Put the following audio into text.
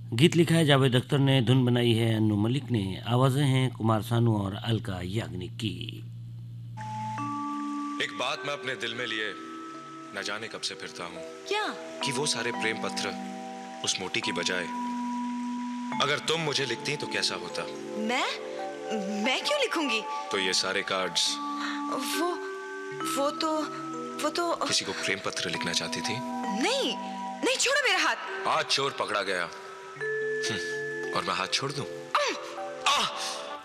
गीत लिखा है जावेद अख्तर ने, धुन बनाई है अन्नू मलिक ने, आवाजें हैं कुमार सानू और अलका याग्निक की। एक बात मैं अपने दिल में लिए न जाने कब से फिरता हूँ। क्या? कि वो सारे प्रेम पत्र उस मोटी की बजाय अगर तुम मुझे लिखती तो कैसा होता। मैं क्यों लिखूंगी? तो ये सारे कार्ड्स वो तो किसी को प्रेम पत्र लिखना चाहती थी। नहीं नहीं, छोड़ो मेरा हाथ। हाथ चोर पकड़ा गया और मैं हाथ छोड़ दूं?